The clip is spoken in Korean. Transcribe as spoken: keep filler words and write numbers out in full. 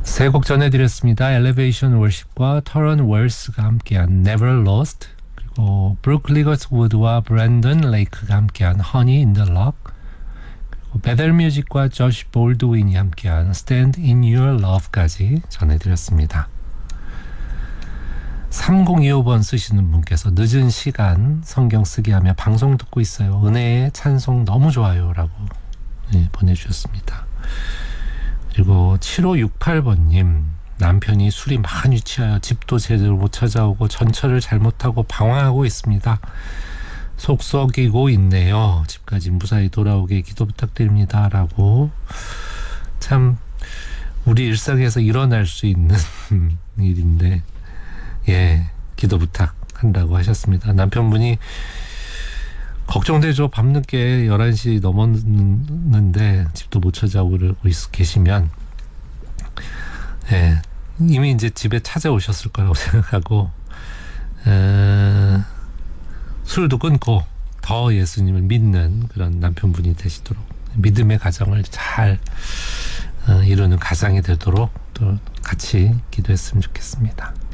세 곡 전해드렸습니다. Elevation Worship과 Torrent Wells가 함께한 Never Lost, 그리고 브루크 리거스우드와 브랜든 레이크가 함께한 Honey in the Rock, 그리고 베델 뮤직과 조시 볼드윈이 함께한 Stand in Your Love까지 전해드렸습니다. 삼공이오 번 쓰시는 분께서 늦은 시간 성경 쓰기 하며 방송 듣고 있어요. 은혜의 찬송 너무 좋아요 라고 네, 보내주셨습니다. 그리고 칠오육팔 번님, 남편이 술이 많이 취하여 집도 제대로 못 찾아오고 전철을 잘못하고 방황하고 있습니다. 속 썩이고 있네요. 집까지 무사히 돌아오게 기도 부탁드립니다 라고. 참 우리 일상에서 일어날 수 있는 일인데 예, 기도 부탁한다고 하셨습니다. 남편분이 걱정되죠. 밤늦게 열한 시 넘었는데 집도 못 찾아오고 그러고 계시면 예, 이미 이제 집에 찾아오셨을 거라고 생각하고 에, 술도 끊고 더 예수님을 믿는 그런 남편분이 되시도록, 믿음의 가정을 잘 어, 이루는 가장이 되도록 또 같이 기도했으면 좋겠습니다.